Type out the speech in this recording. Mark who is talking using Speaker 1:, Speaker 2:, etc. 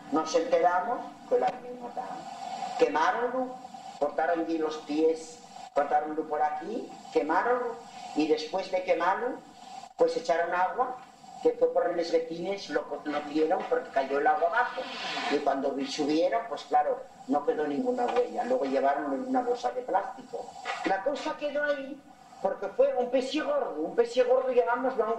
Speaker 1: Nos enteramos que lo habían matado. Quemaronlo, cortaron allí los pies, cortaronlo por aquí, quemaronlo, y después de quemarlo, pues echaron agua, que fue por los vecinos, lo conocieron porque cayó el agua abajo. Y cuando subieron, pues claro, no quedó ninguna huella. Luego llevaron en una bolsa de plástico. La cosa quedó ahí porque fue un pez gordo, llevamos